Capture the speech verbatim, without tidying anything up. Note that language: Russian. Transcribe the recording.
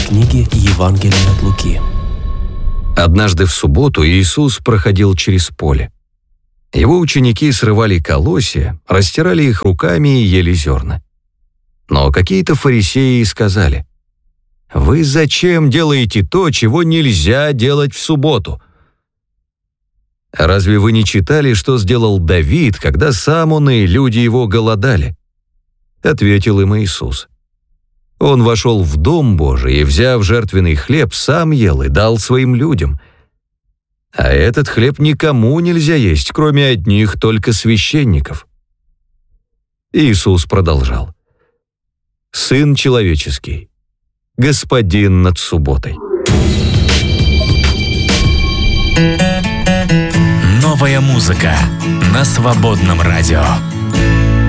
книги Евангелия от Луки. Однажды в субботу Иисус проходил через поле. Его ученики срывали колосья, растирали их руками и ели зерна. Но какие-то фарисеи сказали: «Вы зачем делаете то, чего нельзя делать в субботу? Разве вы не читали, что сделал Давид, когда сам он и люди его голодали?» Ответил им Иисус: «Он вошел в дом Божий и, взяв жертвенный хлеб, сам ел и дал своим людям. А этот хлеб никому нельзя есть, кроме одних только священников». Иисус продолжал: «Сын человеческий, Господин над субботой». Новая музыка на Свободном радио.